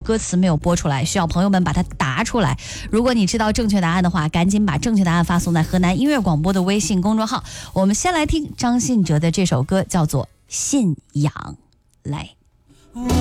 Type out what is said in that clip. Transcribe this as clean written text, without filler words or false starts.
歌词没有播出来，需要朋友们把它答出来。如果你知道正确答案的话，赶紧把正确答案发送在河南音乐广播的微信公众号。我们先来听张信哲的这首歌，叫做《信仰》，来。